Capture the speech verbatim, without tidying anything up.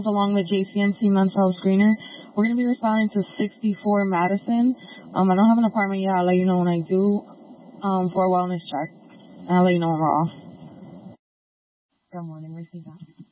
along with J C N C Mental Health Screener. We're going to be responding to sixty-four Madison. Um, I don't have an apartment yet. I'll let you know when I do um, for a wellness check. And I'll let you know when we're off. Good morning, Rashida.